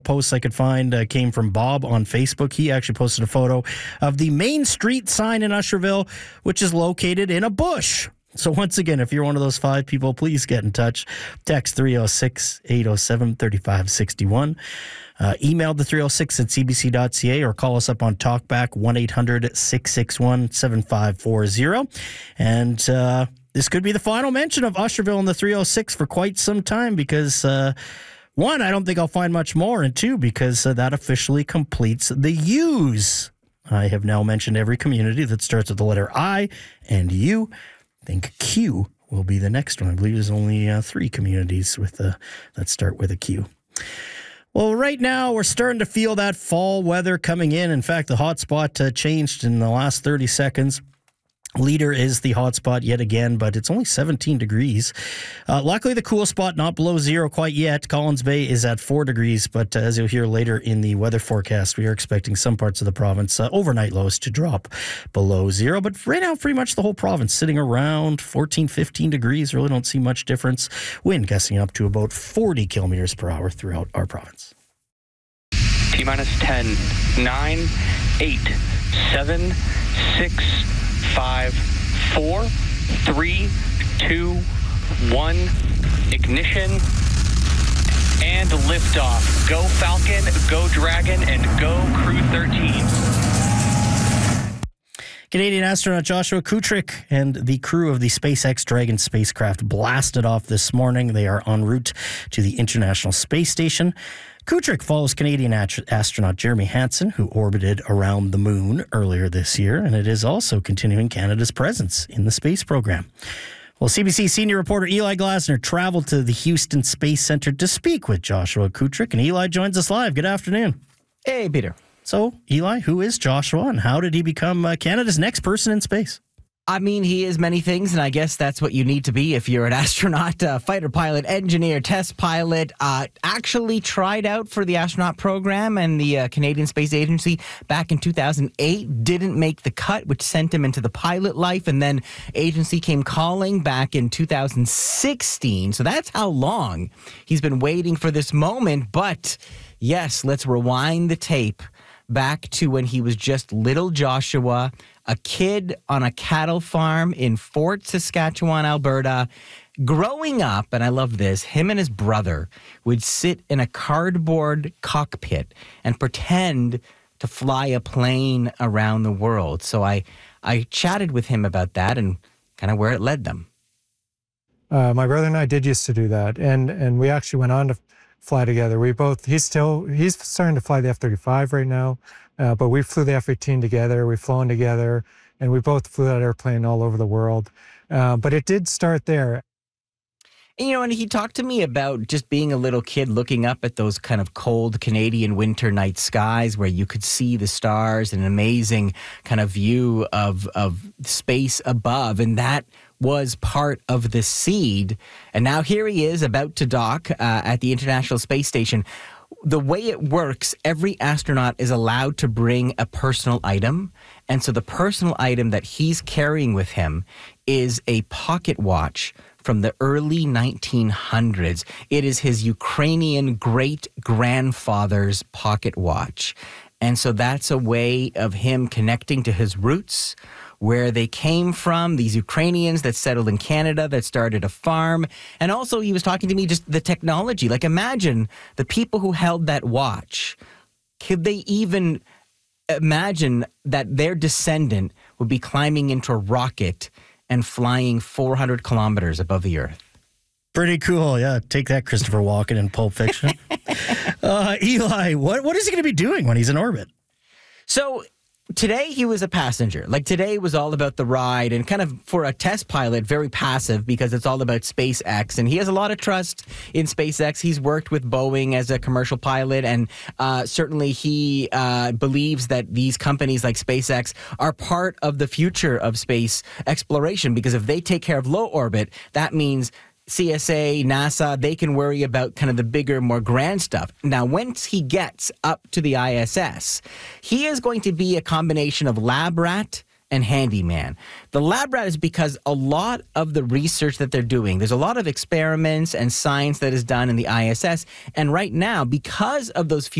Posts I could find came from Bob on Facebook. He actually posted a photo of the Main Street sign in Usherville, which is located in a bush. So once again, if you're one of those 5 people, please get in touch. Text 306-807-3561. Email the 306@cbc.ca or call us up on Talkback 1-800-661-7540. And this could be the final mention of Usherville in the 306 for quite some time because... 1, I don't think I'll find much more, and 2, because that officially completes the U's. I have now mentioned every community that starts with the letter I and U. I think Q will be the next one. I believe there's only 3 communities with that start with a Q. Well, right now we're starting to feel that fall weather coming in. In fact, the hot spot changed in the last 30 seconds. Leader is the hot spot yet again, but it's only 17 degrees. Luckily, the cool spot not below 0 quite yet. Collins Bay is at 4 degrees, but as you'll hear later in the weather forecast, we are expecting some parts of the province overnight lows to drop below 0. But right now, pretty much the whole province sitting around 14, 15 degrees. Really don't see much difference. Wind gusting up to about 40 kilometers per hour throughout our province. T-minus 10, 9, 8, 7, 6, 5, 4, 3, 2, 1, ignition, and liftoff. Go Falcon, go Dragon, and go Crew 13. Canadian astronaut Joshua Kutrick and the crew of the SpaceX Dragon spacecraft blasted off this morning. They are en route to the International Space Station. Kutrick follows Canadian astronaut Jeremy Hansen, who orbited around the moon earlier this year, and it is also continuing Canada's presence in the space program. Well, CBC senior reporter Eli Glasner traveled to the Houston Space Center to speak with Joshua Kutrick, and Eli joins us live. Good afternoon. Hey, Peter. So, Eli, who is Joshua, and how did he become Canada's next person in space? I mean, he is many things, and I guess that's what you need to be if you're an astronaut, fighter pilot, engineer, test pilot. Actually tried out for the astronaut program and the Canadian Space Agency back in 2008. Didn't make the cut, which sent him into the pilot life, and then agency came calling back in 2016. So that's how long he's been waiting for this moment. But yes, let's rewind the tape back to when he was just little Joshua, a kid on a cattle farm in Fort Saskatchewan, Alberta. Growing up, and I love this, him and his brother would sit in a cardboard cockpit and pretend to fly a plane around the world. So I chatted with him about that and kind of where it led them. My brother and I did used to do that, and we actually went on to fly together. He's starting to fly the F-35 right now, but we flew the F-18 together, we've flown together, and we both flew that airplane all over the world. But it did start there. And he talked to me about just being a little kid looking up at those kind of cold Canadian winter night skies where you could see the stars and an amazing kind of view of space above. And that was part of the seed. And now here he is about to dock at the International Space Station. The way it works, every astronaut is allowed to bring a personal item. And so the personal item that he's carrying with him is a pocket watch from the early 1900s. It is his Ukrainian great-grandfather's pocket watch. And so that's a way of him connecting to his roots, where they came from, these Ukrainians that settled in Canada, that started a farm. And also he was talking to me just the technology. Like, imagine the people who held that watch. Could they even imagine that their descendant would be climbing into a rocket and flying 400 kilometers above the earth? Pretty cool, yeah. Take that, Christopher Walken in Pulp Fiction. Eli, what is he going to be doing when he's in orbit? So today he was a passenger. Like, today was all about the ride, and kind of for a test pilot, very passive because it's all about SpaceX. And he has a lot of trust in SpaceX. He's worked with Boeing as a commercial pilot, and certainly he believes that these companies like SpaceX are part of the future of space exploration, because if they take care of low orbit, that means CSA, NASA, they can worry about kind of the bigger, more grand stuff. Now, once he gets up to the ISS, he is going to be a combination of lab rat and handyman. The lab rat is because a lot of the research that they're doing, there's a lot of experiments and science that is done in the ISS. And right now, because of those few